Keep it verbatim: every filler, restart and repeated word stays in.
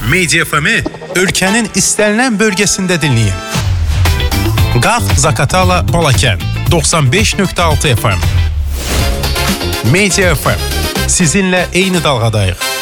Media F M-i ölkənin istənilən bölgəsində dinləyin. Qalx Zaqatala Balakən doxsan beş nöqtə altı F M. Media F M. Sizinlə eyni dalğadayıq.